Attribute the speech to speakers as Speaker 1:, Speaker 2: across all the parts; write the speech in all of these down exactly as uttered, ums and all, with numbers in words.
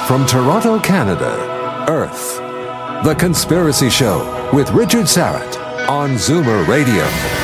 Speaker 1: From Toronto, Canada, Earth. The Conspiracy Show with Richard Syrett on Zoomer Radio.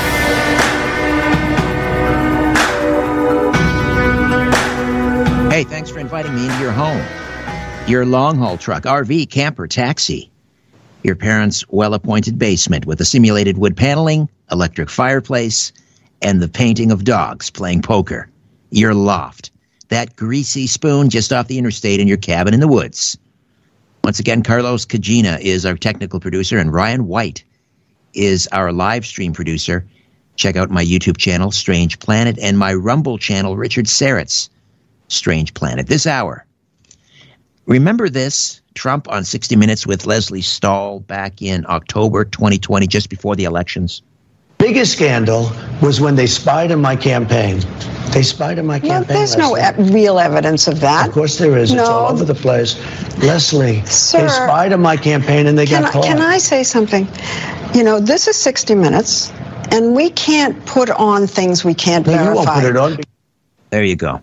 Speaker 2: Hey, thanks for inviting me into your home. Your long-haul truck, R V, camper, taxi. Your parents' well-appointed basement with a simulated wood paneling, electric fireplace, and the painting of dogs playing poker. Your loft. That greasy spoon just off the interstate in your cabin in the woods. Once again, Carlos Cagina is our technical producer, and Ryan White is our live stream producer. Check out my YouTube channel, Strange Planet, and my Rumble channel, Richard Syrett's Strange Planet. This hour, remember this? Trump on sixty minutes with Leslie Stahl back in October twenty twenty, just before the elections.
Speaker 3: Biggest scandal was when they spied on my campaign. They spied on my campaign.
Speaker 4: No, there's no e- real evidence of that.
Speaker 3: Of course there is.
Speaker 4: No.
Speaker 3: It's all over the place. Leslie,
Speaker 4: Sir,
Speaker 3: they spied on my campaign and they
Speaker 4: can
Speaker 3: got
Speaker 4: I,
Speaker 3: caught.
Speaker 4: Can I say something? You know, this is sixty minutes, and we can't put on things we can't
Speaker 3: no,
Speaker 4: verify.
Speaker 3: You won't put it on.
Speaker 2: There you go.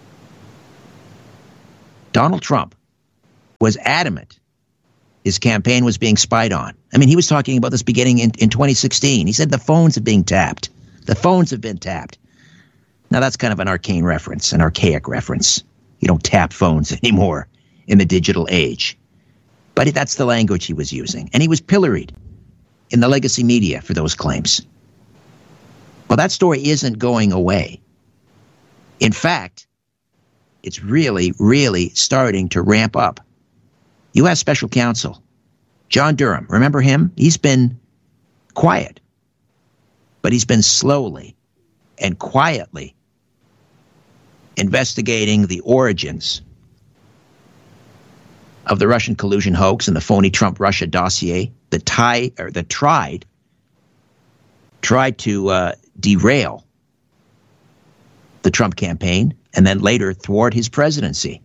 Speaker 2: Donald Trump was adamant his campaign was being spied on. I mean, he was talking about this beginning in, in twenty sixteen. He said the phones are being tapped. The phones have been tapped. Now, that's kind of an arcane reference, an archaic reference. You don't tap phones anymore in the digital age. But that's the language he was using. And he was pilloried in the legacy media for those claims. Well, that story isn't going away. In fact, it's really, really starting to ramp up. U S Special Counsel John Durham, remember him? He's been quiet, but he's been slowly and quietly investigating the origins of the Russian collusion hoax and the phony Trump-Russia dossier that tie or that tried tried to uh, derail the Trump campaign and then later thwart his presidency.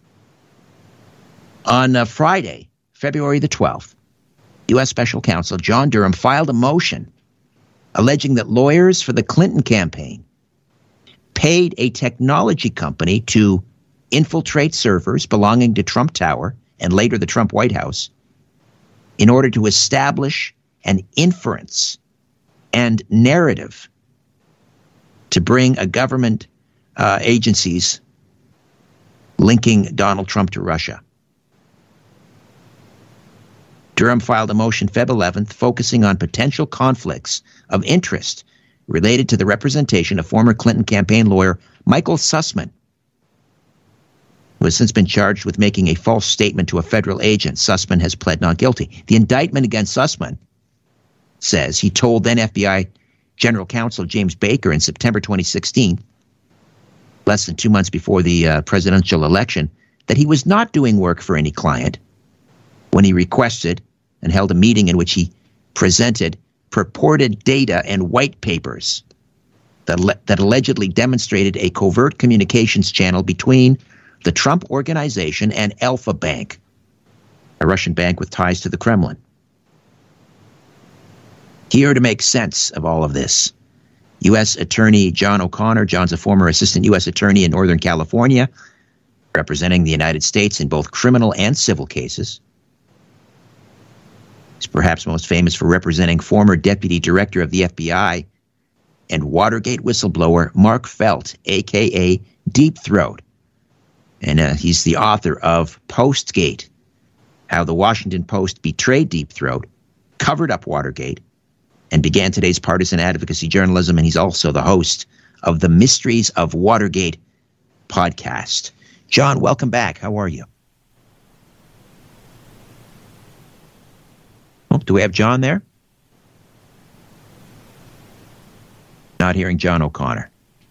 Speaker 2: On uh, Friday, February the twelfth, U S Special Counsel John Durham filed a motion alleging that lawyers for the Clinton campaign paid a technology company to infiltrate servers belonging to Trump Tower and later the Trump White House in order to establish an inference and narrative to bring a government uh, agencies linking Donald Trump to Russia. Durham filed a motion February eleventh focusing on potential conflicts of interest related to the representation of former Clinton campaign lawyer Michael Sussman, who has since been charged with making a false statement to a federal agent. Sussman has pled not guilty. The indictment against Sussman says he told then F B I General Counsel James Baker in September twenty sixteen, less than two months before the uh, presidential election, that he was not doing work for any client when he requested and held a meeting in which he presented purported data and white papers that, le- that allegedly demonstrated a covert communications channel between the Trump Organization and Alfa Bank, a Russian bank with ties to the Kremlin. Here to make sense of all of this, U S Attorney John O'Connor. John's a former assistant U S attorney in Northern California, representing the United States in both criminal and civil cases. He's perhaps most famous for representing former Deputy Director of the F B I and Watergate whistleblower Mark Felt, a k a. Deep Throat. And uh, he's the author of Postgate, How the Washington Post Betrayed Deep Throat, Covered Up Watergate, and began today's partisan advocacy journalism. And he's also the host of the Mysteries of Watergate podcast. John, welcome back. How are you? Oh, do we have John there? Not hearing John O'Connor.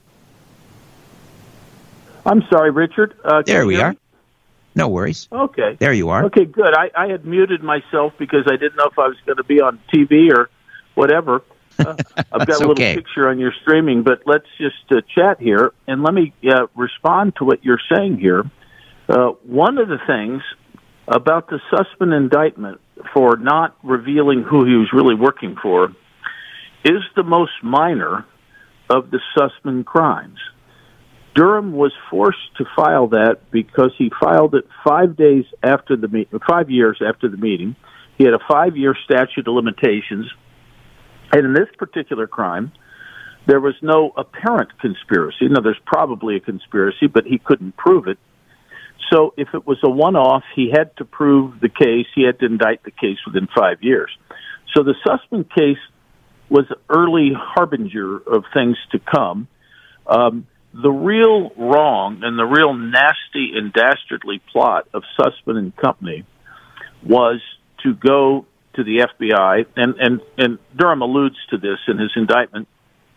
Speaker 5: I'm sorry, Richard. Uh,
Speaker 2: there we are. Me? No worries.
Speaker 5: Okay.
Speaker 2: There you are.
Speaker 5: Okay, good. I, I had muted myself because I didn't know if I was going to be on T V or whatever. Uh, I've got a little
Speaker 2: okay.
Speaker 5: picture on your streaming, but let's just uh, chat here, and let me uh, respond to what you're saying here. Uh, one of the things about the Sussman indictment for not revealing who he was really working for is the most minor of the Sussman crimes. Durham was forced to file that because he filed it five days after the meet, five years after the meeting. He had a five-year statute of limitations, and in this particular crime, there was no apparent conspiracy. Now, there's probably a conspiracy, but he couldn't prove it. So if it was a one-off, he had to prove the case. He had to indict the case within five years. So the Sussman case was an early harbinger of things to come. Um, the real wrong and the real nasty and dastardly plot of Sussman and company was to go to the F B I, and, and, and Durham alludes to this in his indictment,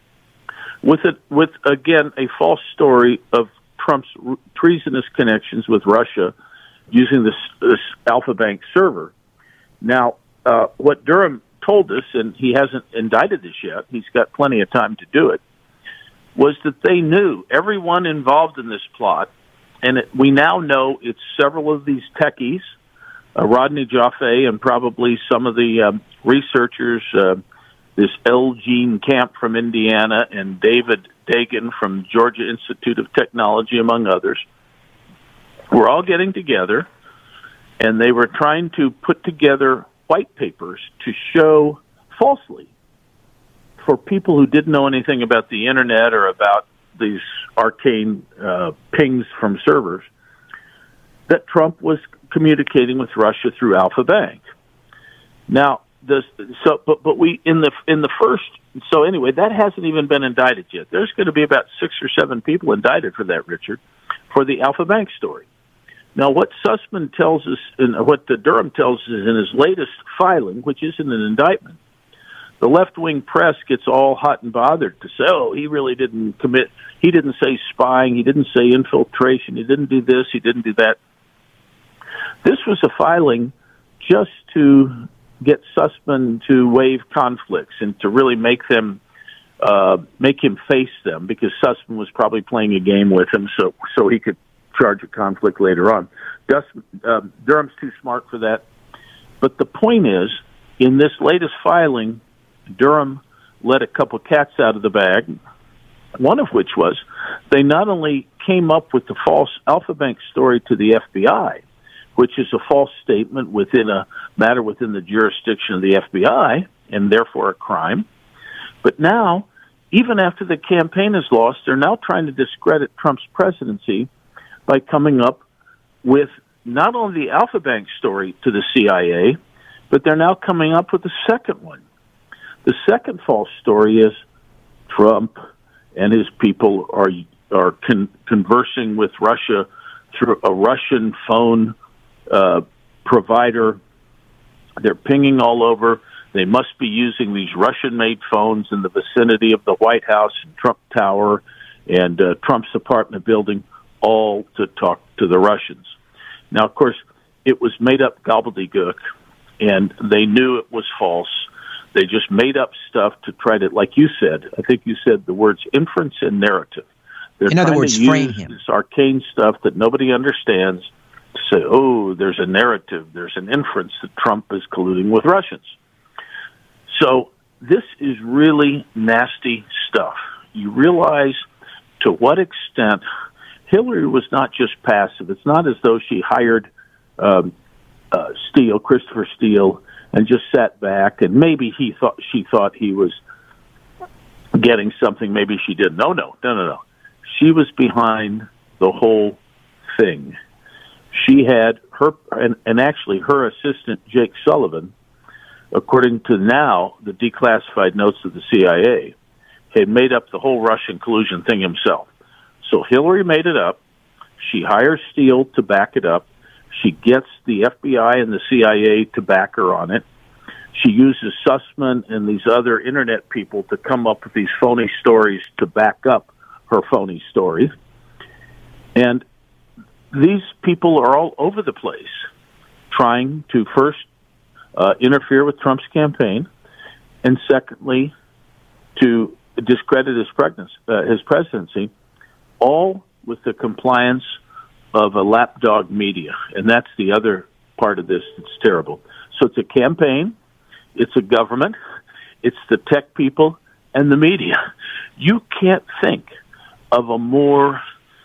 Speaker 5: with, it, with again, a false story of Trump's treasonous connections with Russia using this, this Alpha Bank server. Now, uh, what Durham told us, and he hasn't indicted this yet, he's got plenty of time to do it, was that they knew everyone involved in this plot, and it, we now know it's several of these techies, uh, Rodney Jaffe and probably some of the um, researchers, uh, this L. Gene Camp from Indiana and David Dagan from Georgia Institute of Technology, among others, were all getting together, and they were trying to put together white papers to show falsely for people who didn't know anything about the Internet or about these arcane uh, pings from servers that Trump was communicating with Russia through Alpha Bank. Now, this, so but but we in the in the first so anyway that hasn't even been indicted yet. There's going to be about six or seven people indicted for that, Richard, for the Alpha Bank story. Now, what Sussman tells us, and what the Durham tells us in his latest filing, which isn't an indictment, the left-wing press gets all hot and bothered to say, oh, he really didn't commit, he didn't say spying, he didn't say infiltration, he didn't do this, he didn't do that. This was a filing just to get Sussman to waive conflicts and to really make them, uh, make him face them, because Sussman was probably playing a game with him so so he could charge a conflict later on. Dust, uh, Durham's too smart for that. But the point is, in this latest filing, Durham let a couple cats out of the bag, one of which was they not only came up with the false Alpha Bank story to the F B I, which is a false statement within a matter within the jurisdiction of the F B I, and therefore a crime, but now, even after the campaign is lost, they're now trying to discredit Trump's presidency by coming up with not only the Alpha Bank story to the C I A, but they're now coming up with the second one. The second false story is Trump and his people are are con- conversing with Russia through a Russian phone uh, provider. They're pinging all over. They must be using these Russian-made phones in the vicinity of the White House and Trump Tower and uh, Trump's apartment building, all to talk to the Russians. Now, of course, it was made-up gobbledygook, and they knew it was false. They just made up stuff to try to, like you said, I think you said the words inference and narrative. They're
Speaker 2: In other
Speaker 5: trying
Speaker 2: words,
Speaker 5: to use
Speaker 2: frame him.
Speaker 5: This arcane stuff that nobody understands to say, oh, there's a narrative, there's an inference that Trump is colluding with Russians. So this is really nasty stuff. You realize to what extent Hillary was not just passive. It's not as though she hired um, uh, Steele, Christopher Steele, and just sat back and maybe he thought she thought he was getting something. Maybe she didn't. No, no, no, no, no. She was behind the whole thing. She had her, and, and actually her assistant, Jake Sullivan, according to now the declassified notes of the C I A, had made up the whole Russian collusion thing himself. So Hillary made it up. She hires Steele to back it up. She gets the F B I and the C I A to back her on it. She uses Sussman and these other Internet people to come up with these phony stories to back up her phony stories. And these people are all over the place trying to first uh, interfere with Trump's campaign, and secondly, to discredit his, pregnancy, uh, his presidency, all with the compliance of a lapdog media. And that's the other part of this that's terrible. So it's a campaign, it's a government, it's the tech people, and the media. You can't think of a more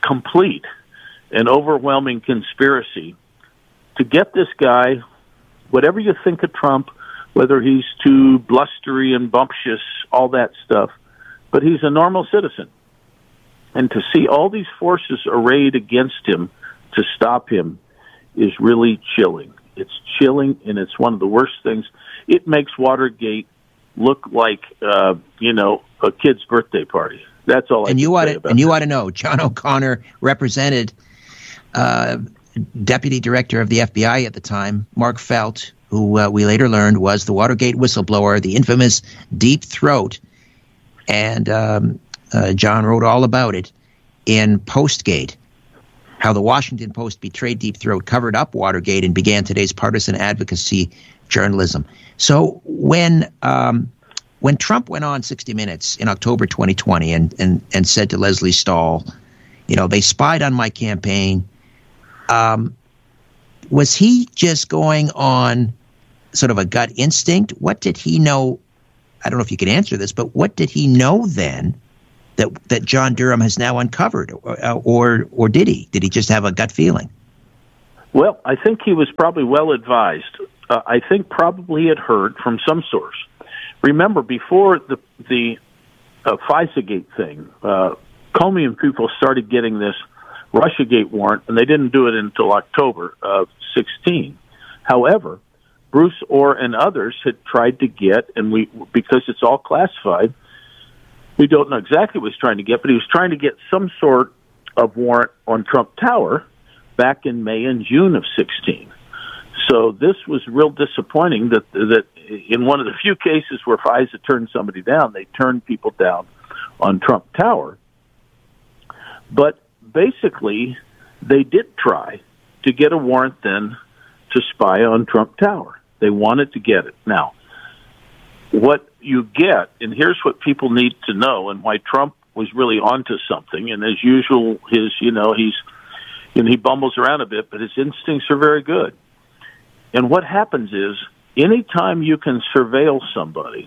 Speaker 5: complete and overwhelming conspiracy to get this guy, whatever you think of Trump, whether he's too blustery and bumptious, all that stuff, but he's a normal citizen. And to see all these forces arrayed against him to stop him is really chilling. It's chilling, and it's one of the worst things. It makes Watergate look like, uh, you know, a kid's birthday party. That's all I
Speaker 2: and
Speaker 5: can
Speaker 2: you
Speaker 5: say
Speaker 2: ought to,
Speaker 5: about
Speaker 2: And you
Speaker 5: that.
Speaker 2: ought to know, John O'Connor represented uh, Deputy Director of the F B I at the time, Mark Felt, who uh, we later learned was the Watergate whistleblower, the infamous Deep Throat. And um, uh, John wrote all about it in Postgate, how the Washington Post betrayed Deep Throat, covered up Watergate, and began today's partisan advocacy journalism. So when um, when Trump went on sixty minutes in October twenty twenty and, and, and said to Leslie Stahl, you know, they spied on my campaign, um, was he just going on sort of a gut instinct? What did he know? I don't know if you can answer this, but what did he know then that that John Durham has now uncovered, or, or or did he? Did he just have a gut feeling?
Speaker 5: Well, I think he was probably well advised. Uh, I think probably he had heard from some source. Remember, before the the uh, FISAgate thing, uh, Comey and people started getting this Russiagate warrant, and they didn't do it until October of sixteen. However, Bruce Orr and others had tried to get, and we because it's all classified, we don't know exactly what he was trying to get, but he was trying to get some sort of warrant on Trump Tower back in May and June of sixteen. So this was real disappointing that that in one of the few cases where FISA turned somebody down, they turned people down on Trump Tower. But basically, they did try to get a warrant then to spy on Trump Tower. They wanted to get it. Now, what you get, and here's what people need to know, and why Trump was really onto something. And as usual, his, you know, he's, and he bumbles around a bit, but his instincts are very good. And what happens is, anytime you can surveil somebody,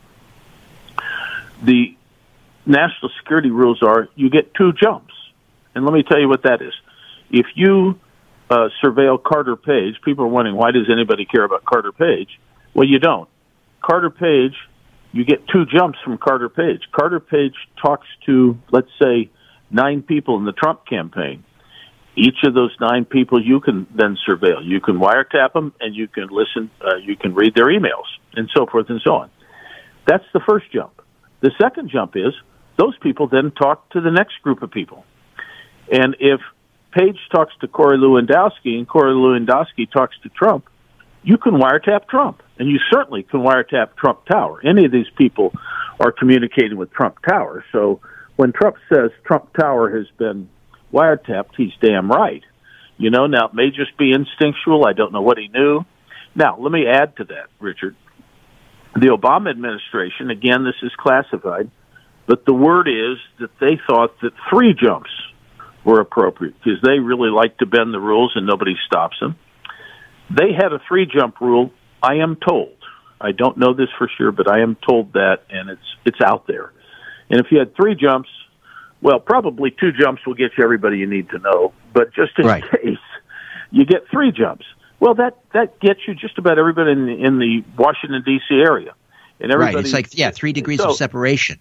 Speaker 5: the national security rules are you get two jumps. And let me tell you what that is. If you uh, surveil Carter Page, people are wondering, why does anybody care about Carter Page? Well, you don't. Carter Page, you get two jumps from Carter Page. Carter Page talks to, let's say, nine people in the Trump campaign. Each of those nine people you can then surveil. You can wiretap them, and you can listen, uh, you can read their emails, and so forth and so on. That's the first jump. The second jump is those people then talk to the next group of people. And if Page talks to Corey Lewandowski and Corey Lewandowski talks to Trump, you can wiretap Trump, and you certainly can wiretap Trump Tower. Any of these people are communicating with Trump Tower. So when Trump says Trump Tower has been wiretapped, he's damn right. You know, now it may just be instinctual. I don't know what he knew. Now, let me add to that, Richard. The Obama administration, again, this is classified, but the word is that they thought that three jumps were appropriate because they really like to bend the rules and nobody stops them. They had a three-jump rule, I am told. I don't know this for sure, but I am told that, and it's it's out there. And if you had three jumps, well, probably two jumps will get you everybody you need to know. But just in
Speaker 2: right.
Speaker 5: case, you get three jumps. Well, that, that gets you just about everybody in the, in the Washington, D C area. And everybody,
Speaker 2: right, it's like, yeah, three degrees
Speaker 5: so,
Speaker 2: of separation.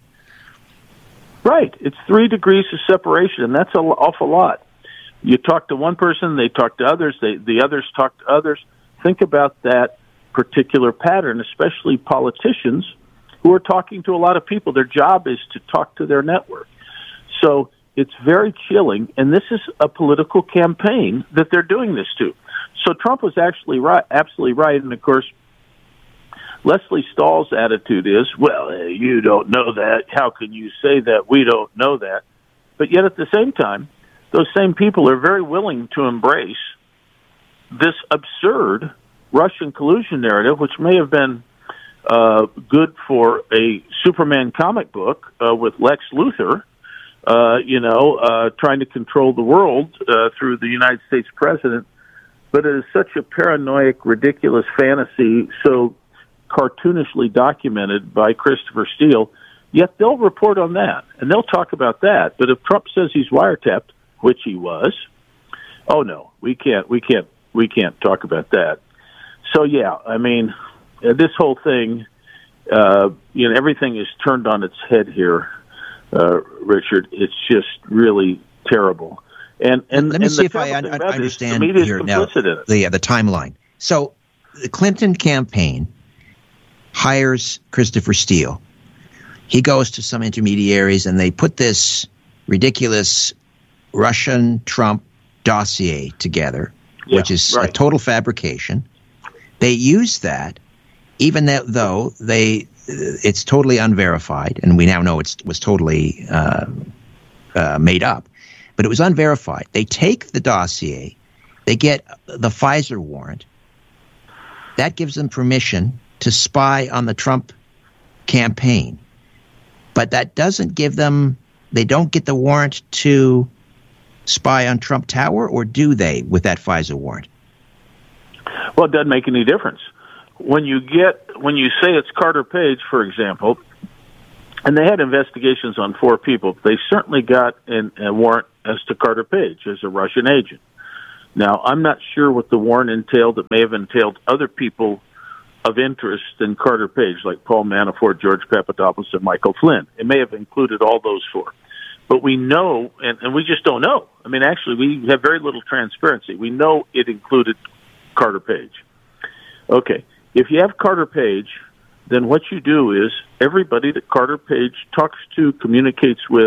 Speaker 5: Right, it's three degrees of separation, and that's an awful lot. You talk to one person, they talk to others, they, the others talk to others. Think about that particular pattern, especially politicians who are talking to a lot of people. Their job is to talk to their network. So it's very chilling, and this is a political campaign that they're doing this to. So Trump was actually right, absolutely right, and of course, Leslie Stahl's attitude is, well, you don't know that. How can you say that? We don't know that. But yet at the same time, those same people are very willing to embrace this absurd Russian collusion narrative, which may have been uh, good for a Superman comic book uh, with Lex Luthor, uh, you know, uh, trying to control the world uh, through the United States president. But it is such a paranoid, ridiculous fantasy, so cartoonishly documented by Christopher Steele, yet they'll report on that, and they'll talk about that. But if Trump says he's wiretapped, which he was. Oh no, we can't, we can't, we can't talk about that. So yeah, I mean, uh, this whole thing, uh, you know, everything is turned on its head here, uh, Richard. It's just really terrible. And and
Speaker 2: let me
Speaker 5: and
Speaker 2: see
Speaker 5: the
Speaker 2: if I un-
Speaker 5: thing about
Speaker 2: understand
Speaker 5: it is the media's
Speaker 2: here now
Speaker 5: complicit in it.
Speaker 2: the uh, the timeline. So the Clinton campaign hires Christopher Steele. He goes to some intermediaries, and they put this ridiculous Russian Trump dossier together,
Speaker 5: Yeah,
Speaker 2: which is
Speaker 5: right.
Speaker 2: a total fabrication. They use that, even though, though they it's totally unverified, and we now know it was totally uh, uh, made up. But it was unverified. They take the dossier, they get the Pfizer warrant. That gives them permission to spy on the Trump campaign. But that doesn't give them, they don't get the warrant to spy on Trump Tower, or do they with that Pfizer warrant?
Speaker 5: Well, it doesn't make any difference. When you get, when you say it's Carter Page, for example, and they had investigations on four people, they certainly got an, a warrant as to Carter Page as a Russian agent. Now, I'm not sure what the warrant entailed. It may have entailed other people of interest in Carter Page, like Paul Manafort, George Papadopoulos, and Michael Flynn. It may have included all those four. But we know, and, and we just don't know. I mean, actually, we have very little transparency. We know it included Carter Page. Okay, if you have Carter Page, then what you do is everybody that Carter Page talks to, communicates with,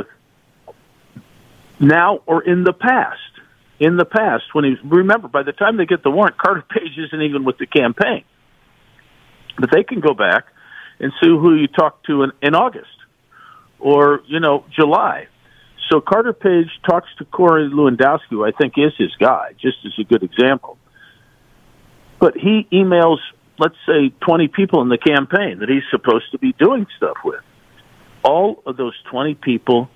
Speaker 5: now or in the past, in the past, when he, remember, by the time they get the warrant, Carter Page isn't even with the campaign. But they can go back and see who you talked to in, in August or, you know, July. So Carter Page talks to Corey Lewandowski, who I think is his guy, just as a good example. But he emails, let's say, twenty people in the campaign that he's supposed to be doing stuff with. All of those twenty people,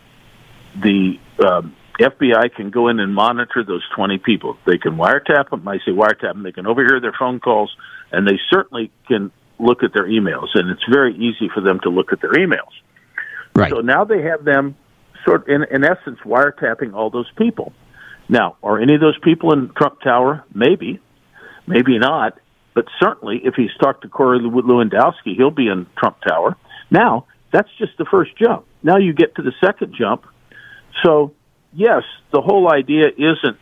Speaker 5: the um, F B I can go in and monitor those twenty people. They can wiretap them. I say wiretap them. They can overhear their phone calls, and they certainly can look at their emails. And it's very easy for them to look at their emails.
Speaker 2: Right.
Speaker 5: So now they have them sort in, in essence, wiretapping all those people. Now, are any of those people in Trump Tower? Maybe. Maybe not. But certainly, if he's talked to Corey Lewandowski, he'll be in Trump Tower. Now, that's just the first jump. Now you get to the second jump. So, yes, the whole idea isn't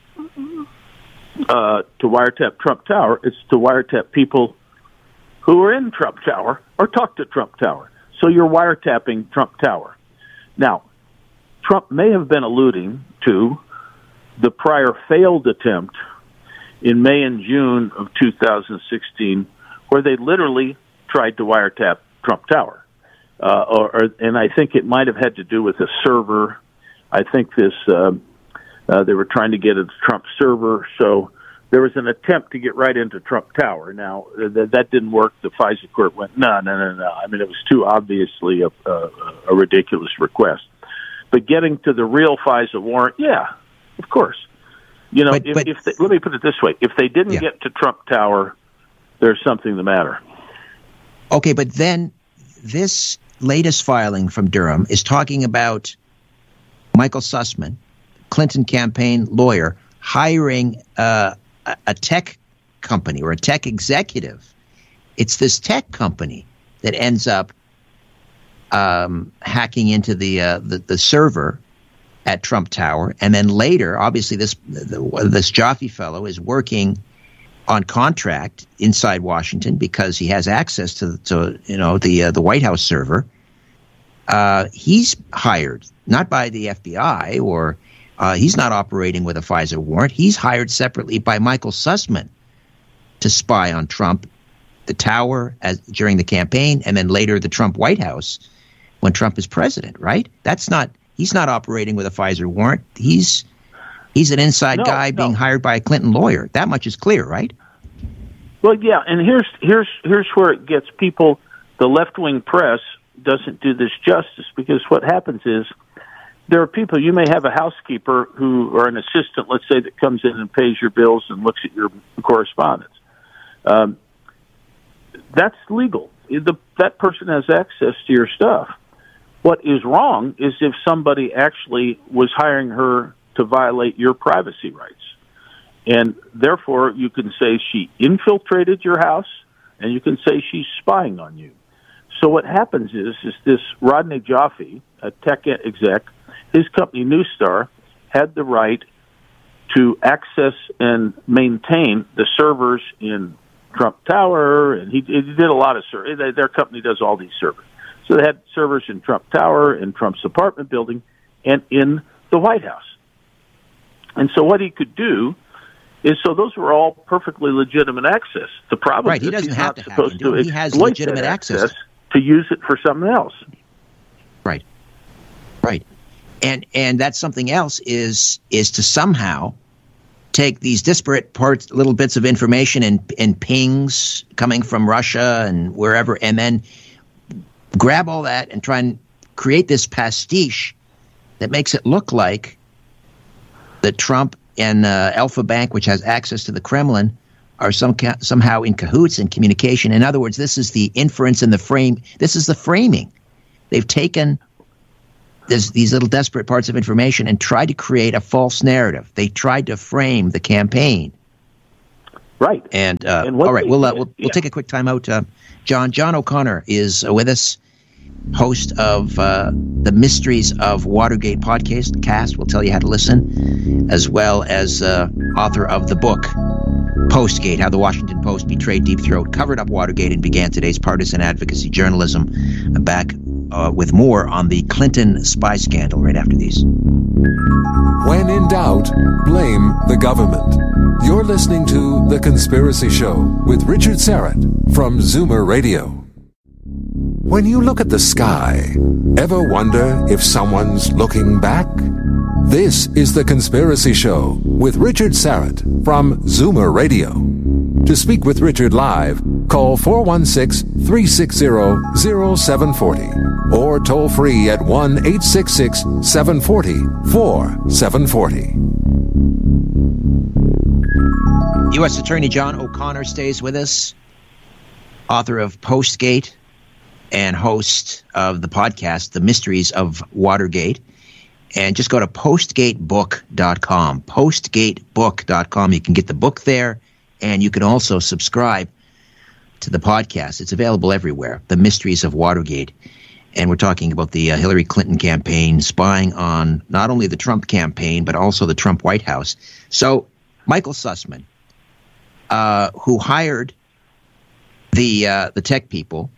Speaker 5: uh, to wiretap Trump Tower. It's to wiretap people who are in Trump Tower or talk to Trump Tower. So you're wiretapping Trump Tower. Now, Trump may have been alluding to the prior failed attempt in May and June of two thousand sixteen, where they literally tried to wiretap Trump Tower. Uh, or, or, and I think it might have had to do with a server. I think this uh, uh, they were trying to get a Trump server, so there was an attempt to get right into Trump Tower. Now, th- that didn't work. The FISA court went, no, no, no, no. I mean, it was too obviously a, a, a ridiculous request. But getting to the real FISA warrant, yeah, of course. You know,
Speaker 2: but,
Speaker 5: if,
Speaker 2: but,
Speaker 5: if they, let me put it this way. If they didn't
Speaker 2: yeah.
Speaker 5: get to Trump Tower, there's something the matter.
Speaker 2: Okay, but then this latest filing from Durham is talking about Michael Sussman, Clinton campaign lawyer, hiring uh, a, a tech company or a tech executive. It's this tech company that ends up um, hacking into the, uh, the the server at Trump Tower, and then later, obviously, this the, this Jaffe fellow is working on contract inside Washington because he has access to, to you know the uh, the White House server. Uh, he's hired not by the F B I or uh, he's not operating with a FISA warrant. He's hired separately by Michael Sussman to spy on Trump, the Tower as during the campaign, and then later the Trump White House when Trump is president. Right? That's not. He's not operating with a FISA warrant. He's he's an inside
Speaker 5: no,
Speaker 2: guy
Speaker 5: no.
Speaker 2: being hired by a Clinton lawyer. That much is clear, right?
Speaker 5: Well, yeah, and here's here's here's where it gets people. The left-wing press doesn't do this justice because what happens is there are people. You may have a housekeeper who or an assistant, let's say, that comes in and pays your bills and looks at your correspondence. Um, that's legal. The, that person has access to your stuff. What is wrong is if somebody actually was hiring her to violate your privacy rights. And therefore, you can say she infiltrated your house, and you can say she's spying on you. So what happens is, is this Rodney Jaffe, a tech exec, his company Neustar, had the right to access and maintain the servers in Trump Tower, and he, he did a lot of servers. Their company does all these servers. So they had servers in Trump Tower, in Trump's apartment building, and in the White House. And so what he could do is, so those were all perfectly legitimate access. The problem
Speaker 2: right,
Speaker 5: is
Speaker 2: he doesn't
Speaker 5: he's
Speaker 2: have
Speaker 5: not
Speaker 2: to
Speaker 5: supposed
Speaker 2: have
Speaker 5: to
Speaker 2: it. He has
Speaker 5: exploit
Speaker 2: legitimate
Speaker 5: that
Speaker 2: access.
Speaker 5: access to use it for something else.
Speaker 2: Right, right, and and that's something else is is to somehow take these disparate parts, little bits of information and and pings coming from Russia and wherever, and then grab all that and try and create this pastiche that makes it look like that Trump and uh, Alpha Bank, which has access to the Kremlin, are some ca- somehow in cahoots in communication. In other words, this is the inference and the frame. This is the framing. They've taken this, these little desperate parts of information and tried to create a false narrative. They tried to frame the campaign.
Speaker 5: Right.
Speaker 2: And, uh,
Speaker 5: and all
Speaker 2: right, we'll, uh,
Speaker 5: did,
Speaker 2: we'll,
Speaker 5: yeah.
Speaker 2: we'll take a quick time out. Uh, John, John O'Connor is uh, with us, host of uh, the Mysteries of Watergate podcast. Cast. We'll tell you how to listen, as well as uh, author of the book, Postgate, How the Washington Post Betrayed Deep Throat, Covered Up Watergate, and Began Today's Partisan Advocacy Journalism. Back uh, with more on the Clinton spy scandal right after these.
Speaker 1: When in doubt, blame the government. You're listening to The Conspiracy Show with Richard Syrett from Zoomer Radio. When you look at the sky, ever wonder if someone's looking back? This is The Conspiracy Show with Richard Syrett from Zoomer Radio. To speak with Richard live, call four one six, three six zero, zero seven four zero or toll free at one eight six six, seven four zero, four seven four zero.
Speaker 2: U S Attorney John O'Connor stays with us, author of Postgate and host of the podcast, The Mysteries of Watergate. And just go to postgate book dot com, postgate book dot com. You can get the book there, and you can also subscribe to the podcast. It's available everywhere, The Mysteries of Watergate. And we're talking about the uh, Hillary Clinton campaign spying on not only the Trump campaign, but also the Trump White House. So Michael Sussman, uh, who hired the uh, the tech people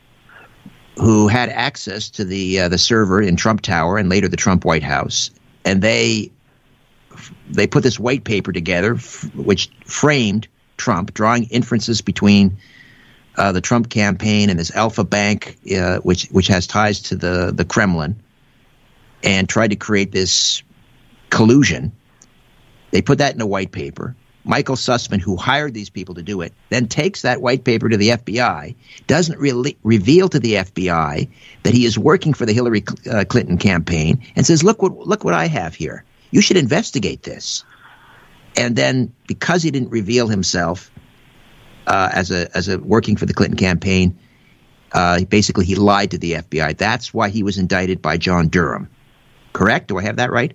Speaker 2: who had access to the uh, the server in Trump Tower and later the Trump White House, and they they put this white paper together, f- which framed Trump, drawing inferences between uh, the Trump campaign and this Alpha Bank, uh, which which has ties to the the Kremlin, and tried to create this collusion. They put that in a white paper. Michael Sussman, who hired these people to do it, then takes that white paper to the F B I, doesn't really reveal to the F B I that he is working for the Hillary uh, Clinton campaign, and says, look what look what I have here. You should investigate this. And then because he didn't reveal himself uh, as a as a working for the Clinton campaign, uh, basically he lied to the F B I. That's why he was indicted by John Durham. Correct? Do I have that right?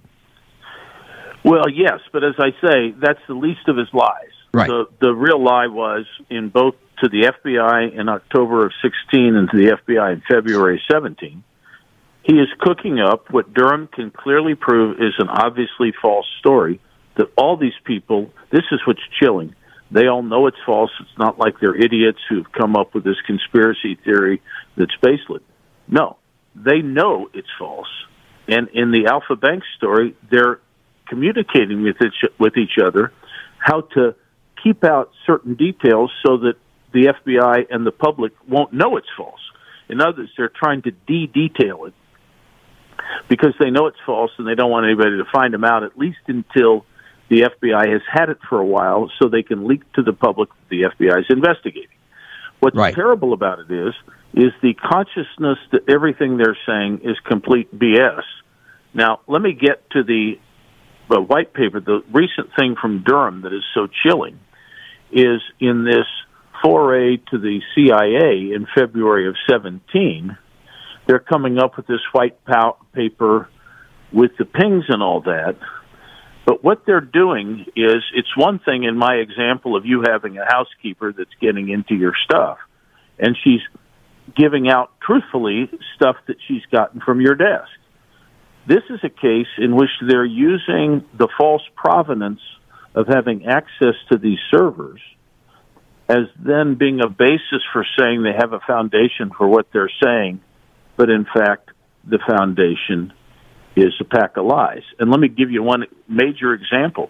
Speaker 5: Well, yes, but as I say, that's the least of his lies.
Speaker 2: Right.
Speaker 5: The, the real lie was in both to the F B I in October of sixteen and to the F B I in February seventeen. He is cooking up what Durham can clearly prove is an obviously false story, that all these people, this is what's chilling, they all know it's false. It's not like they're idiots who've come up with this conspiracy theory that's baseless. No, they know it's false. And in the Alpha Bank story, they're communicating with each, with each other how to keep out certain details so that the F B I and the public won't know it's false. In others, they're trying to de-detail it because they know it's false and they don't want anybody to find them out, at least until the F B I has had it for a while so they can leak to the public that the F B I is investigating. What's
Speaker 2: right.
Speaker 5: terrible about it is, is the consciousness that everything they're saying is complete B S. Now, let me get to the The white paper. The recent thing from Durham that is so chilling is in this foray to the C I A in February of seventeen, they're coming up with this white pow- paper with the pings and all that, But what they're doing is, it's one thing in my example of you having a housekeeper that's getting into your stuff, and she's giving out truthfully stuff that she's gotten from your desk. This is a case in which they're using the false provenance of having access to these servers as then being a basis for saying they have a foundation for what they're saying, but in fact, the foundation is a pack of lies. And let me give you one major example.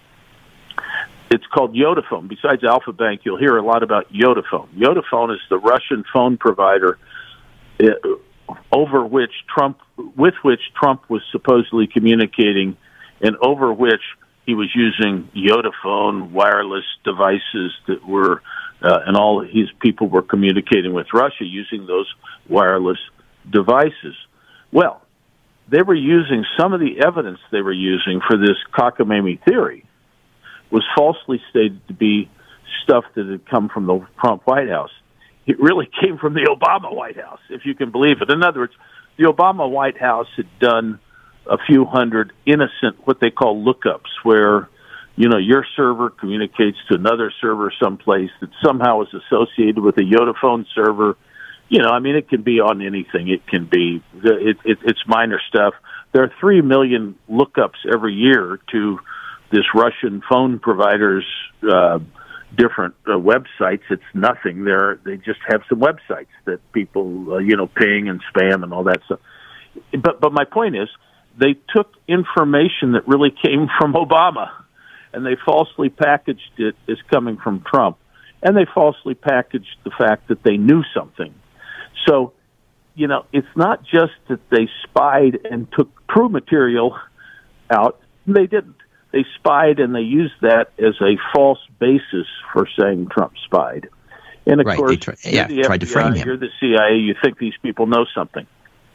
Speaker 5: It's called Yodaphone. Besides Alpha Bank, you'll hear a lot about Yodaphone. Yodaphone is the Russian phone provider uh, over which Trump, with which Trump was supposedly communicating, and over which he was using Yodaphone wireless devices that were, uh, and all his people were communicating with Russia using those wireless devices. Well, they were using, some of the evidence they were using for this cockamamie theory was falsely stated to be stuff that had come from the Trump White House. It really came from the Obama White House, if you can believe it. In other words, the Obama White House had done a few hundred innocent, what they call lookups, where, you know, your server communicates to another server someplace that somehow is associated with a Yodaphone server. You know, I mean, it can be on anything. It can be, it, it, it's minor stuff. There are three million lookups every year to this Russian phone provider's uh, different uh, websites. It's nothing. They're, they just have some websites that people, uh, you know, ping and spam and all that stuff. But, but my point is, they took information that really came from Obama, and they falsely packaged it as coming from Trump, and they falsely packaged the fact that they knew something. So, you know, it's not just that they spied and took true material out. They didn't. They spied, and they used that as a false basis for saying Trump spied. And, of
Speaker 2: right,
Speaker 5: course,
Speaker 2: try, yeah,
Speaker 5: you're the
Speaker 2: tried
Speaker 5: F B I,
Speaker 2: to frame him.
Speaker 5: You're the C I A, you think these people know something.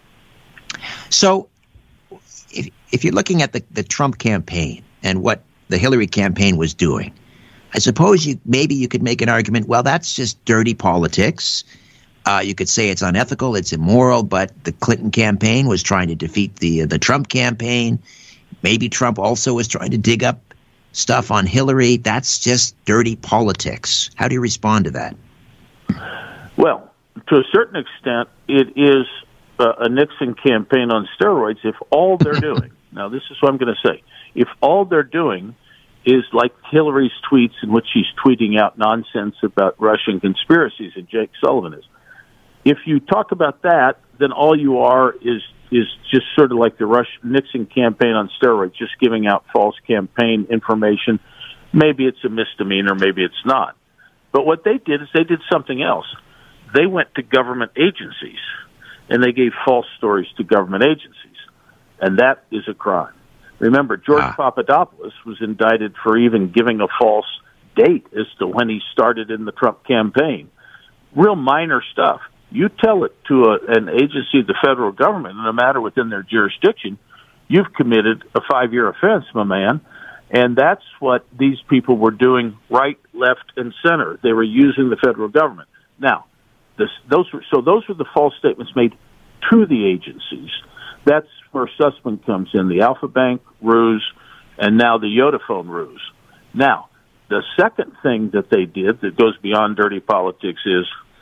Speaker 2: So if, if you're looking at the, the Trump campaign and what the Hillary campaign was doing, I suppose you maybe you could make an argument, well, that's just dirty politics. Uh, you could say it's unethical, it's immoral, but the Clinton campaign was trying to defeat the the Trump campaign. Maybe Trump also was trying to dig up stuff on Hillary. That's just dirty politics. How do you respond to that?
Speaker 5: Well, to a certain extent, it is uh, a Nixon campaign on steroids if all they're doing, now this is what I'm going to say, if all they're doing is like Hillary's tweets in which she's tweeting out nonsense about Russian conspiracies, and Jake Sullivan is. If you talk about that, then all you are is is just sort of like the Rush Nixon campaign on steroids, just giving out false campaign information. Maybe it's a misdemeanor, maybe it's not. But what they did is they did something else. They went to government agencies, and they gave false stories to government agencies, and that is a crime. Remember, George ah. Papadopoulos was indicted for even giving a false date as to when he started in the Trump campaign. Real minor stuff. You tell it to a, an agency of the federal government, in a matter within their jurisdiction, you've committed a five-year offense, my man. And that's what these people were doing right, left, and center. They were using the federal government. Now, this, those were, so those were the false statements made to the agencies. That's where Sussman comes in, the Alpha Bank ruse, and now the Yodaphone ruse. Now, the second thing that they did that goes beyond dirty politics is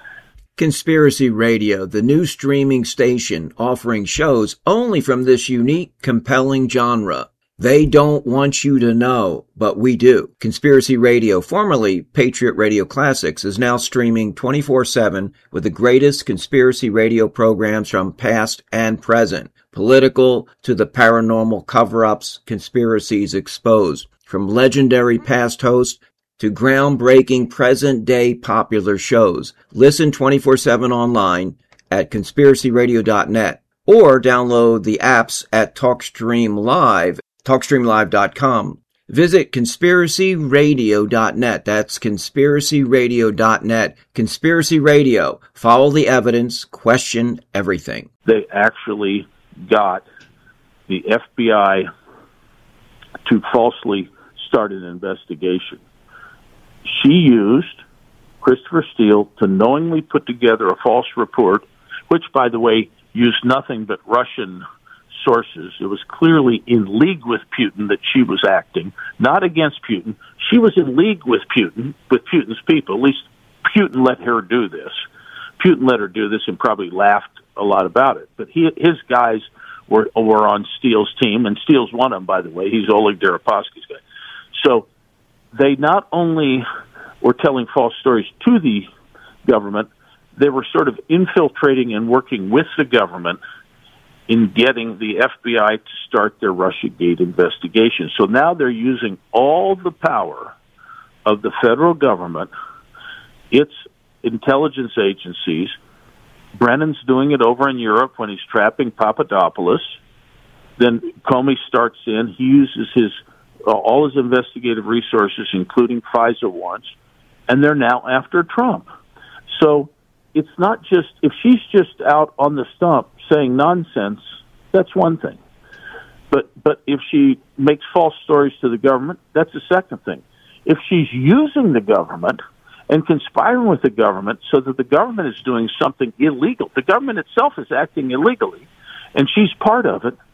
Speaker 6: Conspiracy Radio, the new streaming station offering shows only from this unique, compelling genre. They don't want you to know, but we do. Conspiracy Radio, formerly Patriot Radio Classics, is now streaming twenty-four seven with the greatest conspiracy radio programs from past and present. Political to the paranormal cover-ups, conspiracies exposed. From legendary past hosts to groundbreaking present-day popular shows. Listen twenty-four seven online at conspiracy radio dot net or download the apps at TalkStream Live, talk stream live dot com. Visit conspiracy radio dot net. That's conspiracy radio dot net. Conspiracy Radio. Follow the evidence. Question everything.
Speaker 5: They actually got the F B I to falsely start an investigation. She used Christopher Steele to knowingly put together a false report, which, by the way, used nothing but Russian sources, it was clearly in league with Putin that she was acting, not against Putin. She was in league with Putin, with Putin's people. At least Putin let her do this. Putin let her do this and probably laughed a lot about it. But he, his guys were were on Steele's team, and Steele's one of them, by the way. He's Oleg Deripaska's guy. So they not only were telling false stories to the government, they were sort of infiltrating and working with the government in getting the F B I to start their Russiagate investigation. So now they're using all the power of the federal government, its intelligence agencies. Brennan's doing it over in Europe when he's trapping Papadopoulos. Then Comey starts in. He uses his uh, all his investigative resources, including FISA warrants, and they're now after Trump. So it's not just, if she's just out on the stump saying nonsense, that's one thing. But but if she makes false stories to the government, that's a second thing. If she's using the government and conspiring with the government so that the government is doing something illegal, the government itself is acting illegally, and she's part of it,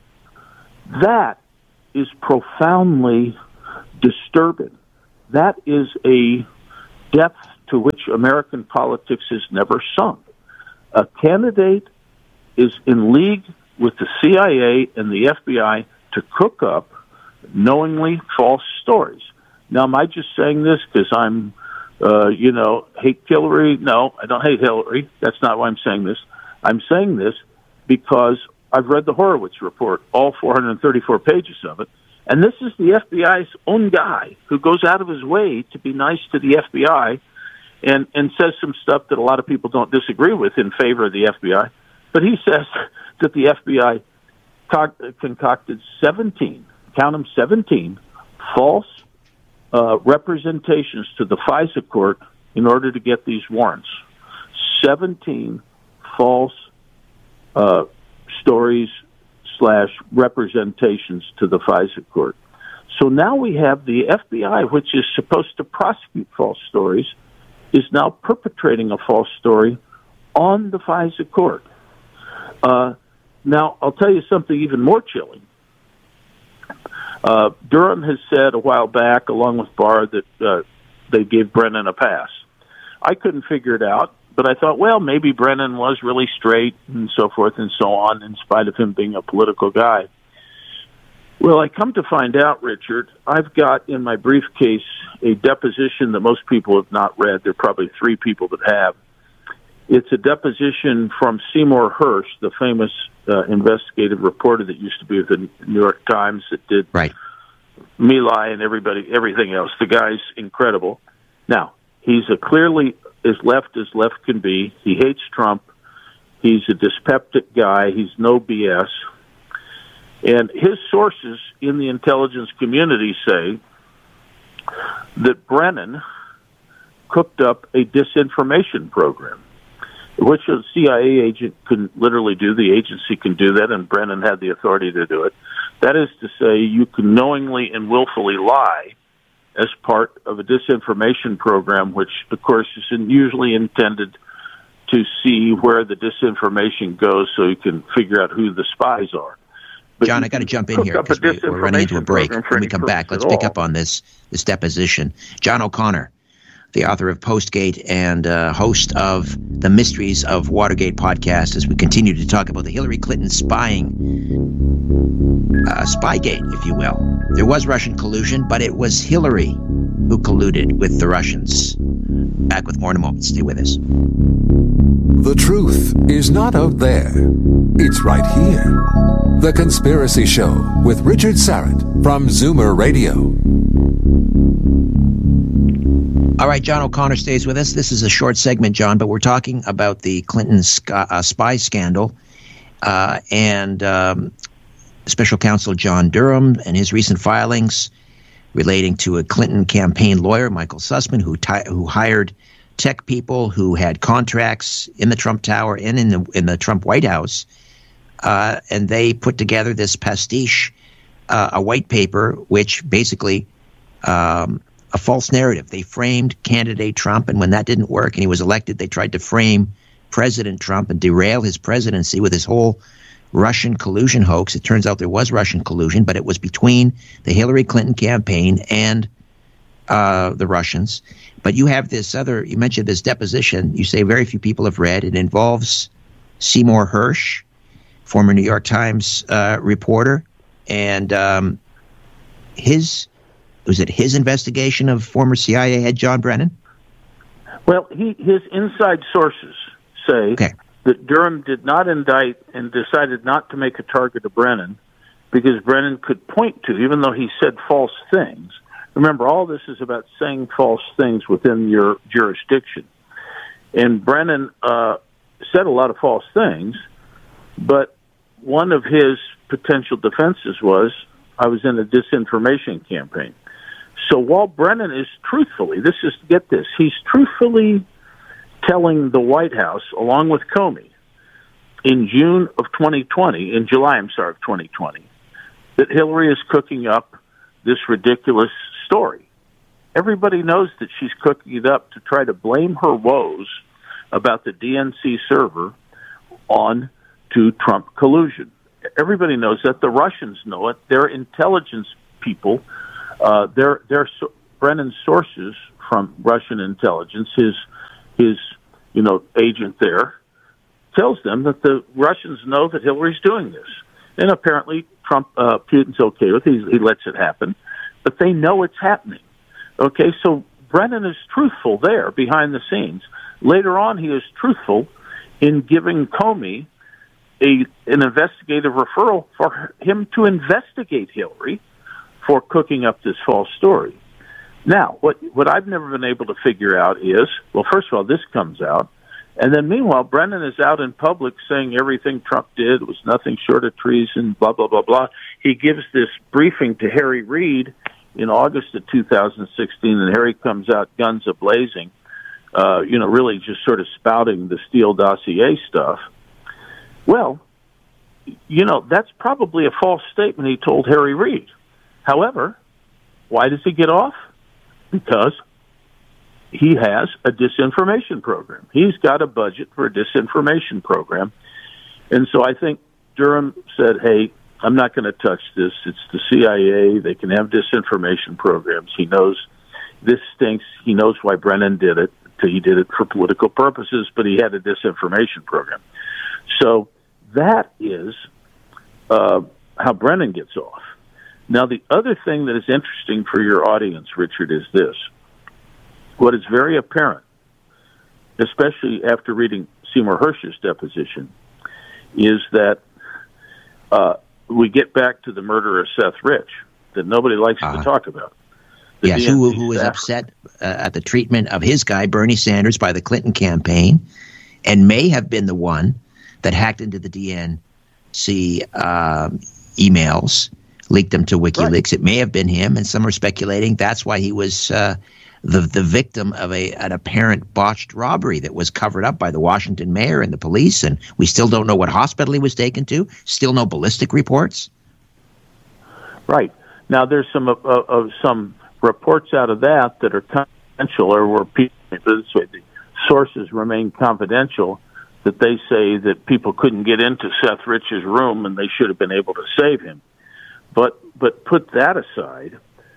Speaker 5: that is profoundly disturbing. That is a depth to which American politics has never sunk. A candidate is in league with the C I A and the F B I to cook up knowingly false stories. Now, am I just saying this because I'm, uh, you know, hate Hillary? No, I don't hate Hillary. That's not why I'm saying this. I'm saying this because I've read the Horowitz report, all four hundred thirty-four pages of it, and this is the F B I's own guy who goes out of his way to be nice to the F B I and, and says some stuff that a lot of people don't disagree with in favor of the F B I. But he says that the F B I concocted seventeen, count them, seventeen, false uh, representations to the FISA court in order to get these warrants. seventeen false uh, stories slash representations to the FISA court. So now we have the F B I, which is supposed to prosecute false stories, is now perpetrating a false story on the FISA court. Uh, now, I'll tell you something even more chilling. Uh, Durham has said a while back, along with Barr, that uh, they gave Brennan a pass. I couldn't figure it out, but I thought, well, maybe Brennan was really straight and so forth and so on, in spite of him being a political guy. Well, I come to find out, Richard, I've got in my briefcase a deposition that most people have not read. There are probably three people that have. It's a deposition from Seymour Hersh, the famous uh, investigative reporter that used to be with the New York Times that did
Speaker 2: right.
Speaker 5: My Lai and everybody, everything else. The guy's incredible. Now, he's a clearly as left as left can be. He hates Trump. He's a dyspeptic guy. He's no B S. And his sources in the intelligence community say that Brennan cooked up a disinformation program, which a C I A agent can literally do. The agency can do that, and Brennan had the authority to do it. That is to say, you can knowingly and willfully lie as part of a disinformation program, which, of course, is usually intended to see where the disinformation goes so you can figure out who the spies are. But
Speaker 2: John, I got to jump in here because we, we're running into a break. When we come back, let's pick up on this this deposition. John O'Connor, the author of Postgate and uh, host of the Mysteries of Watergate podcast, as we continue to talk about the Hillary Clinton spying, uh, Spygate, if you will. There was Russian collusion, but it was Hillary who colluded with the Russians. Back with more in a moment. Stay with us.
Speaker 1: The truth is not out there. It's right here. The Conspiracy Show with Richard Syrett from Zoomer Radio.
Speaker 2: All right, John O'Connor stays with us. This is a short segment, John, but we're talking about the Clinton uh, spy scandal uh, and um, Special Counsel John Durham and his recent filings relating to a Clinton campaign lawyer, Michael Sussman, who ti- who hired tech people who had contracts in the Trump Tower and in the in the Trump White House, uh, and they put together this pastiche, uh, a white paper, which basically um, a false narrative. They framed candidate Trump, and when that didn't work and he was elected, they tried to frame President Trump and derail his presidency with his whole Russian collusion hoax. It turns out there was Russian collusion, but it was between the Hillary Clinton campaign and uh, the Russians. But you have this other, you mentioned this deposition, you say very few people have read. It involves Seymour Hersh, former New York Times uh, reporter, and um, his, was it his investigation of former C I A head John Brennan?
Speaker 5: Well, he his inside sources say okay. that Durham did not indict and decided not to make a target of Brennan because Brennan could point to, even though he said false things. Remember, all this is about saying false things within your jurisdiction. And Brennan uh, said a lot of false things, but one of his potential defenses was, I was in a disinformation campaign. So while Brennan is truthfully, this is, get this, he's truthfully telling the White House, along with Comey, in June of twenty twenty, in July, I'm sorry, of twenty twenty, that Hillary is cooking up this ridiculous story. Everybody knows that she's cooking it up to try to blame her woes about the D N C server on to Trump collusion. Everybody knows that. The Russians know it. Their intelligence people, uh, their their so- Brennan's sources from Russian intelligence, his his you know agent there, tells them that the Russians know that Hillary's doing this, and apparently Trump uh, Putin's okay with it. He, he lets it happen, but they know it's happening. Okay, so Brennan is truthful there behind the scenes. Later on, he is truthful in giving Comey a an investigative referral for him to investigate Hillary for cooking up this false story. Now, what what I've never been able to figure out is, well, first of all, this comes out, and then meanwhile, Brennan is out in public saying everything Trump did was nothing short of treason, blah, blah, blah, blah. He gives this briefing to Harry Reid in August of two thousand sixteen, and Harry comes out guns a-blazing, uh, you know, really just sort of spouting the Steele dossier stuff. Well, you know, that's probably a false statement he told Harry Reid. However, why does he get off? Because he has a disinformation program. He's got a budget for a disinformation program. And so I think Durham said, hey, I'm not going to touch this. It's the C I A. They can have disinformation programs. He knows this stinks. He knows why Brennan did it. He did it for political purposes, but he had a disinformation program. So that is uh, how Brennan gets off. Now, the other thing that is interesting for your audience, Richard, is this. What is very apparent, especially after reading Seymour Hersh's deposition, is that uh, we get back to the murder of Seth Rich that nobody likes uh, to talk about. The
Speaker 2: yes, who, who was upset uh, at the treatment of his guy, Bernie Sanders, by the Clinton campaign, and may have been the one that hacked into the D N C uh, emails, leaked them to WikiLeaks. Right. It may have been him, and some are speculating that's why he was uh, the the victim of a an apparent botched robbery that was covered up by the Washington mayor and the police, and we still don't know what hospital he was taken to. Still no ballistic reports. Right.
Speaker 5: Now, there's some uh, uh, some reports out of that that are confidential, or where people, this way, the sources remain confidential, that they say that people couldn't get into Seth Rich's room and they should have been able to save him. But but put that aside,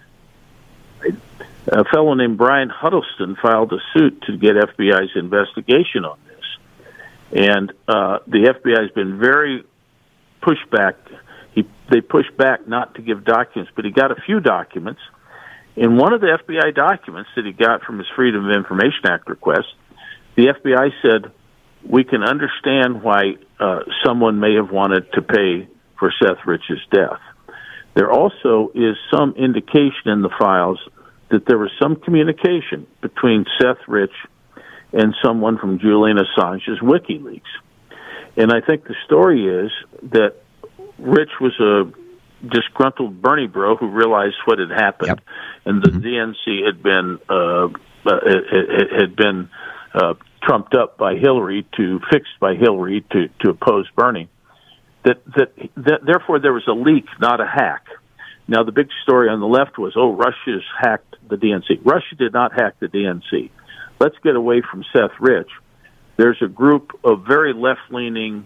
Speaker 5: a fellow named Brian Huddleston filed a suit to get F B I's investigation on this. And uh, the F B I has been very pushback. He, they pushed back not to give documents, but he got a few documents. In one of the F B I documents that he got from his Freedom of Information Act request, the F B I said, we can understand why uh, someone may have wanted to pay for Seth Rich's death. There also is some indication in the files that there was some communication between Seth Rich and someone from Julian Assange's WikiLeaks. And I think the story is that Rich was a disgruntled Bernie bro who realized what had happened, yep. and the mm-hmm. D N C had been uh, uh, it, it had been uh, trumped up by Hillary to fixed by Hillary to, to oppose Bernie. That, that that therefore there was a leak, not a hack. Now the big story on the left was, oh, Russia's hacked the D N C. Russia did not hack the D N C. Let's get away from Seth Rich. There's a group of very left-leaning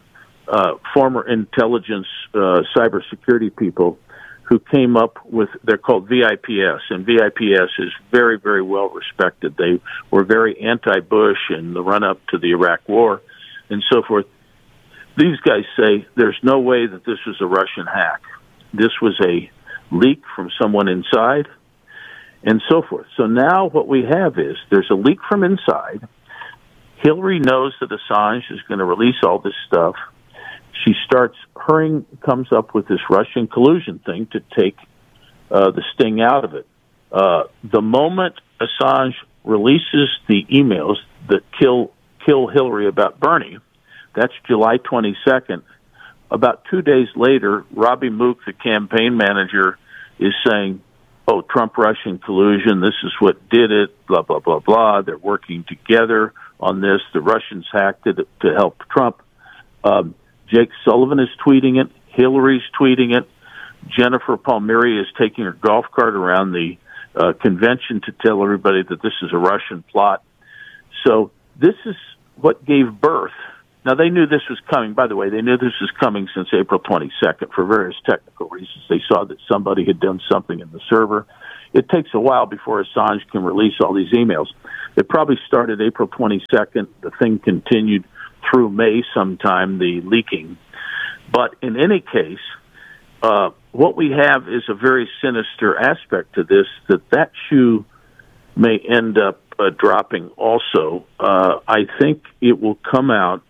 Speaker 5: uh, former intelligence uh, cybersecurity people who came up with, they're called V I P S, and V I P S is very, very well respected. They were very anti-Bush in the run-up to the Iraq War and so forth. These guys say there's no way that this was a Russian hack. This was a leak from someone inside and so forth. So now what we have is there's a leak from inside. Hillary knows that Assange is going to release all this stuff. She starts hurrying, comes up with this Russian collusion thing to take uh, the sting out of it. Uh, the moment Assange releases the emails that kill kill Hillary about Bernie, that's July twenty-second. About two days later, Robbie Mook, the campaign manager, is saying, oh, Trump-Russian collusion, this is what did it, blah, blah, blah, blah. They're working together on this. The Russians hacked it to help Trump. Um, Jake Sullivan is tweeting it. Hillary's tweeting it. Jennifer Palmieri is taking her golf cart around the uh, convention to tell everybody that this is a Russian plot. So this is what gave birth. Now, they knew this was coming. By the way, they knew this was coming since April twenty-second for various technical reasons. They saw that somebody had done something in the server. It takes a while before Assange can release all these emails. It probably started April twenty-second. The thing continued through May sometime, the leaking. But in any case, uh, what we have is a very sinister aspect to this, that that shoe may end up uh, dropping also. Uh, I think it will come out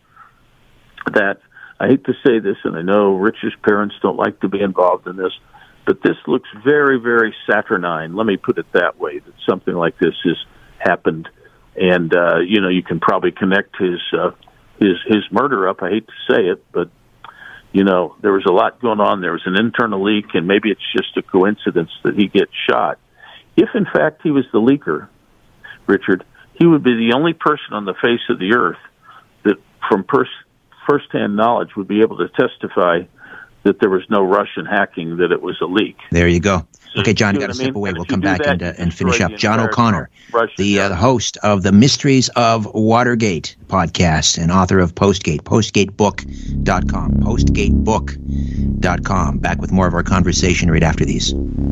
Speaker 5: that, I hate to say this, and I know Rich's parents don't like to be involved in this, but this looks very, very saturnine. Let me put it that way, that something like this has happened. And, uh, you know, you can probably connect his... Uh, his his murder up. I hate to say it, but, you know, there was a lot going on. There was an internal leak, and maybe it's just a coincidence that he gets shot. If, in fact, he was the leaker, Richard, he would be the only person on the face of the earth that, from pers- firsthand knowledge, would be able to testify that there was no Russian hacking, that it was a leak.
Speaker 2: There you go.
Speaker 5: So
Speaker 2: okay, John, you got to step away. We'll come back and, uh, and finish up. John O'Connor, the, uh, the host of the Mysteries of Watergate podcast and author of Postgate, postgate book dot com, postgate book dot com. Back with more of our conversation right after these.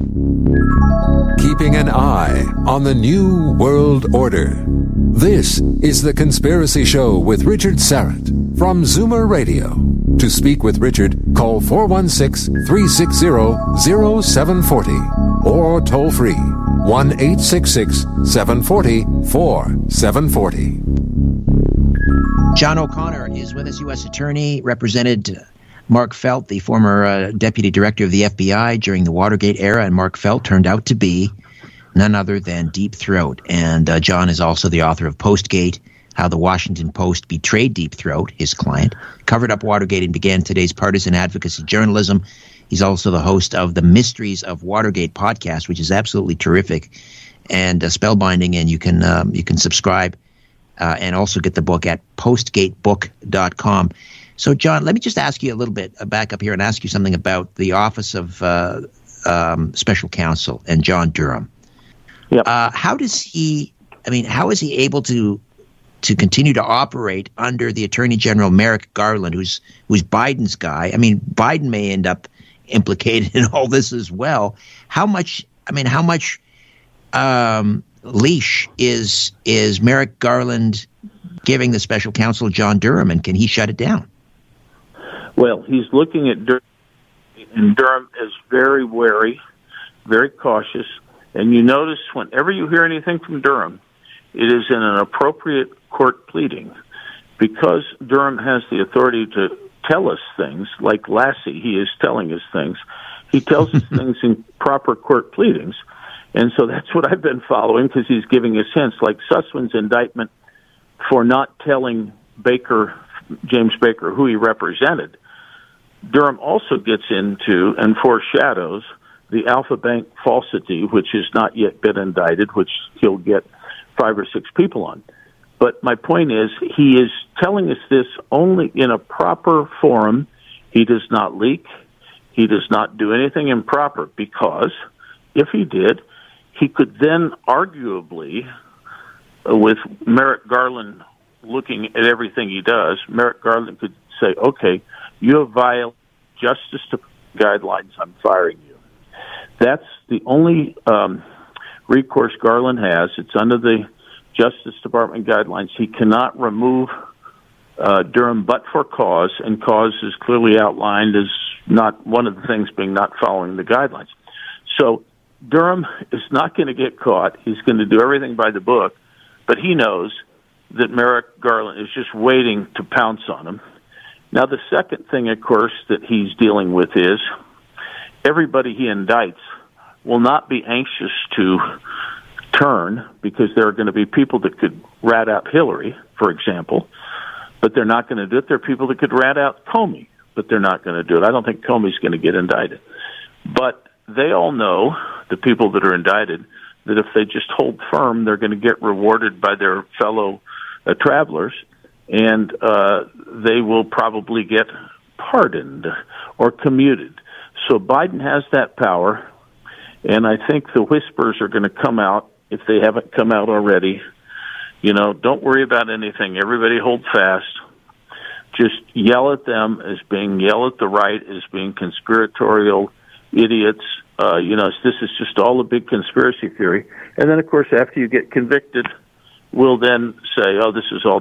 Speaker 1: Keeping an eye on the New World Order. This is The Conspiracy Show with Richard Syrett from Zoomer Radio. To speak with Richard, call four one six, three six zero, zero seven four zero or toll free one eight six six, seven four zero, four seven four zero.
Speaker 2: John O'Connor is with us, U S Attorney, represented Mark Felt, the former uh, Deputy Director of the F B I during the Watergate era, and Mark Felt turned out to be none other than Deep Throat. And uh, John is also the author of Postgate, How the Washington Post Betrayed Deep Throat, his client, covered up Watergate and began today's partisan advocacy journalism. He's also the host of the Mysteries of Watergate podcast, which is absolutely terrific and uh, spellbinding, and you can um, you can subscribe uh, and also get the book at postgate book dot com. So, John, let me just ask you a little bit, uh, back up here and ask you something about the Office of uh, um, Special Counsel and John Durham.
Speaker 5: Yep.
Speaker 2: Uh, how does he, I mean, how is he able to to continue to operate under the Attorney General Merrick Garland, who's who's Biden's guy? I mean, Biden may end up implicated in all this as well. How much, I mean, how much um, leash is is Merrick Garland giving the special counsel John Durham, and can he shut it down?
Speaker 5: Well, he's looking at Durham, and Durham is very wary, very cautious. And you notice whenever you hear anything from Durham, it is in an appropriate court pleading. Because Durham has the authority to tell us things, like Lassie, he is telling us things. He tells us things in proper court pleadings. And so that's what I've been following, because he's giving us hints, like Sussman's indictment for not telling Baker, James Baker, who he represented. Durham also gets into and foreshadows the Alpha Bank falsity, which has not yet been indicted, which he'll get five or six people on. But my point is, he is telling us this only in a proper forum. He does not leak. He does not do anything improper, because if he did, he could then arguably, uh, with Merrick Garland looking at everything he does, Merrick Garland could say, okay, you have violated Justice Department guidelines, I'm firing you. That's the only um, recourse Garland has. It's under the Justice Department guidelines. He cannot remove uh, Durham but for cause, and cause is clearly outlined as not one of the things being not following the guidelines. So Durham is not going to get caught. He's going to do everything by the book, but he knows that Merrick Garland is just waiting to pounce on him. Now, the second thing, of course, that he's dealing with is everybody he indicts will not be anxious to turn, because there are going to be people that could rat out Hillary, for example, but they're not going to do it. There are people that could rat out Comey, but they're not going to do it. I don't think Comey's going to get indicted. But they all know, the people that are indicted, that if they just hold firm, they're going to get rewarded by their fellow uh, travelers, and uh, they will probably get pardoned or commuted. So Biden has that power, and I think the whispers are going to come out, if they haven't come out already. You know, don't worry about anything. Everybody hold fast. Just yell at them as being, yell at the right as being conspiratorial idiots. Uh, you know, this is just all a big conspiracy theory. And then, of course, after you get convicted, we'll then say, oh, this is all